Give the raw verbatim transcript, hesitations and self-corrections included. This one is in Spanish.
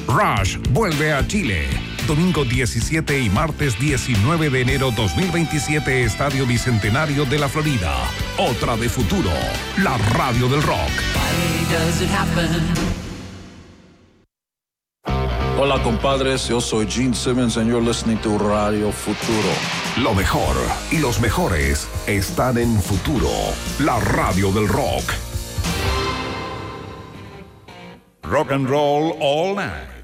Rush vuelve a Chile. Domingo diecisiete y martes diecinueve de enero dos mil veintisiete, Estadio Bicentenario de la Florida. Otra de Futuro, la radio del rock. Hola compadres, yo soy Gene Simmons and you're listening to Radio Futuro. Lo mejor y los mejores están en Futuro, la radio del rock. Rock and roll all night.